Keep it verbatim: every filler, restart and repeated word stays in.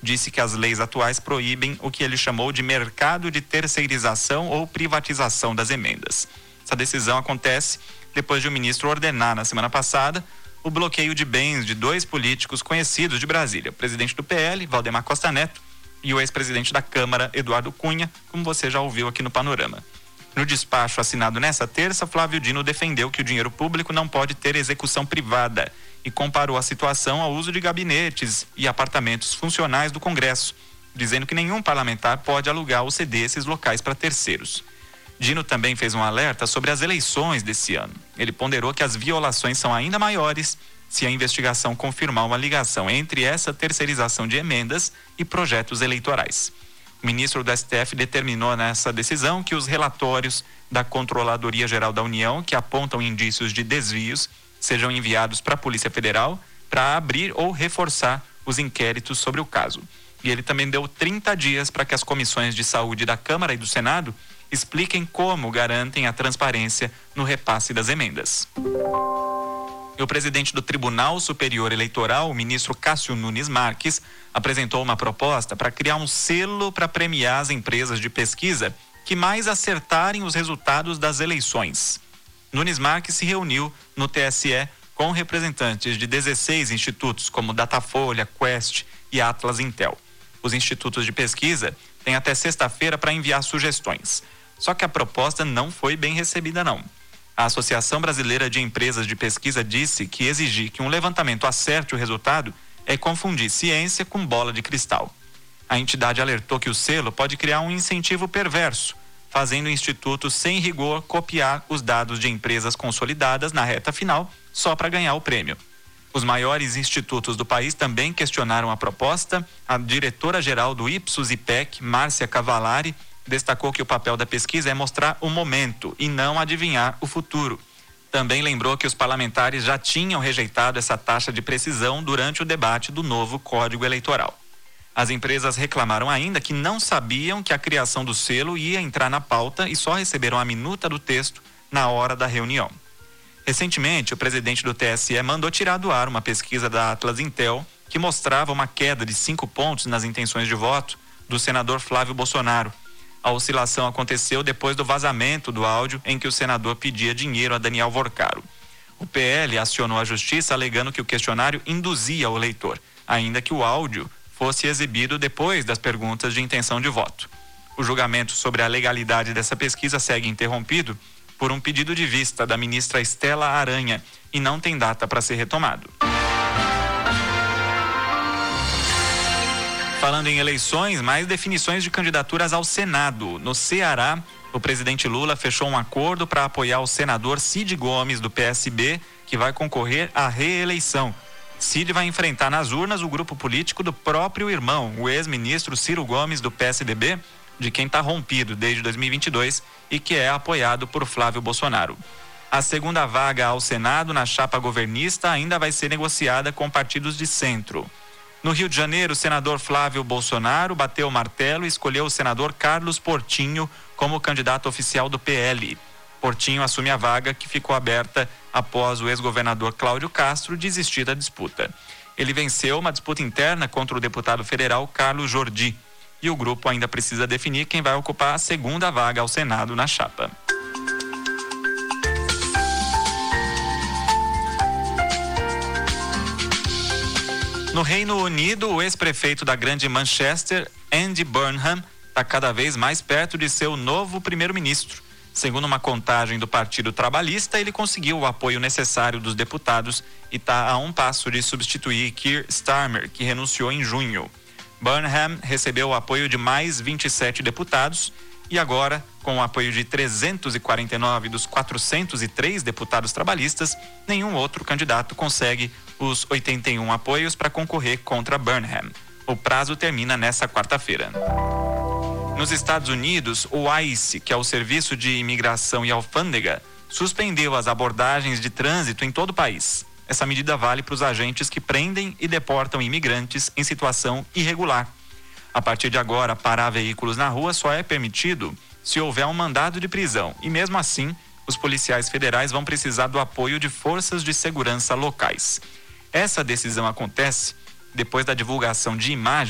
disse que as leis atuais proíbem o que ele chamou de mercado de terceirização ou privatização das emendas. Essa decisão acontece depois de o ministro ordenar na semana passada o bloqueio de bens de dois políticos conhecidos de Brasília, o presidente do P L, Valdemar Costa Neto, e o ex-presidente da Câmara, Eduardo Cunha, como você já ouviu aqui no Panorama. No despacho assinado nessa terça, Flávio Dino defendeu que o dinheiro público não pode ter execução privada e comparou a situação ao uso de gabinetes e apartamentos funcionais do Congresso, dizendo que nenhum parlamentar pode alugar ou ceder esses locais para terceiros. Dino também fez um alerta sobre as eleições desse ano. Ele ponderou que as violações são ainda maiores se a investigação confirmar uma ligação entre essa terceirização de emendas e projetos eleitorais. O ministro do S T F determinou nessa decisão que os relatórios da Controladoria Geral da União, que apontam indícios de desvios, sejam enviados para a Polícia Federal para abrir ou reforçar os inquéritos sobre o caso. E ele também deu trinta dias para que as comissões de saúde da Câmara e do Senado expliquem como garantem a transparência no repasse das emendas. E o presidente do Tribunal Superior Eleitoral, o ministro Cássio Nunes Marques, apresentou uma proposta para criar um selo para premiar as empresas de pesquisa que mais acertarem os resultados das eleições. Nunes Marques se reuniu no T S E com representantes de dezesseis institutos, como Datafolha, Quest e Atlas Intel. Os institutos de pesquisa têm até sexta-feira para enviar sugestões. Só que a proposta não foi bem recebida, não. A Associação Brasileira de Empresas de Pesquisa disse que exigir que um levantamento acerte o resultado é confundir ciência com bola de cristal. A entidade alertou que o selo pode criar um incentivo perverso, fazendo o instituto, sem rigor, copiar os dados de empresas consolidadas na reta final só para ganhar o prêmio. Os maiores institutos do país também questionaram a proposta. A diretora-geral do Ipsos-IPEC, Márcia Cavallari, destacou que o papel da pesquisa é mostrar o momento e não adivinhar o futuro. Também lembrou que os parlamentares já tinham rejeitado essa taxa de precisão durante o debate do novo Código Eleitoral. As empresas reclamaram ainda que não sabiam que a criação do selo ia entrar na pauta e só receberam a minuta do texto na hora da reunião. Recentemente, o presidente do T S E mandou tirar do ar uma pesquisa da Atlas Intel que mostrava uma queda de cinco pontos nas intenções de voto do senador Flávio Bolsonaro. A oscilação aconteceu depois do vazamento do áudio em que o senador pedia dinheiro a Daniel Vorcaro. O P L acionou a justiça alegando que o questionário induzia o eleitor, ainda que o áudio fosse exibido depois das perguntas de intenção de voto. O julgamento sobre a legalidade dessa pesquisa segue interrompido por um pedido de vista da ministra Estela Aranha e não tem data para ser retomado. Falando em eleições, mais definições de candidaturas ao Senado. No Ceará, o presidente Lula fechou um acordo para apoiar o senador Cid Gomes, do P S B, que vai concorrer à reeleição. Cid vai enfrentar nas urnas o grupo político do próprio irmão, o ex-ministro Ciro Gomes, do P S D B, de quem está rompido desde dois mil e vinte e dois e que é apoiado por Flávio Bolsonaro. A segunda vaga ao Senado na chapa governista ainda vai ser negociada com partidos de centro. No Rio de Janeiro, o senador Flávio Bolsonaro bateu o martelo e escolheu o senador Carlos Portinho como candidato oficial do P L. Portinho assume a vaga que ficou aberta após o ex-governador Cláudio Castro desistir da disputa. Ele venceu uma disputa interna contra o deputado federal Carlos Jordi. E o grupo ainda precisa definir quem vai ocupar a segunda vaga ao Senado na chapa. No Reino Unido, o ex-prefeito da Grande Manchester, Andy Burnham, está cada vez mais perto de ser o novo primeiro-ministro. Segundo uma contagem do Partido Trabalhista, ele conseguiu o apoio necessário dos deputados e está a um passo de substituir Keir Starmer, que renunciou em junho. Burnham recebeu o apoio de mais vinte e sete deputados e agora, com o apoio de trezentos e quarenta e nove dos quatrocentos e três deputados trabalhistas, nenhum outro candidato consegue os oitenta e um apoios para concorrer contra Burnham. O prazo termina nesta quarta-feira. Nos Estados Unidos, o ICE, que é o Serviço de Imigração e Alfândega, suspendeu as abordagens de trânsito em todo o país. Essa medida vale para os agentes que prendem e deportam imigrantes em situação irregular. A partir de agora, parar veículos na rua só é permitido se houver um mandado de prisão. E mesmo assim, os policiais federais vão precisar do apoio de forças de segurança locais. Essa decisão acontece depois da divulgação de imagens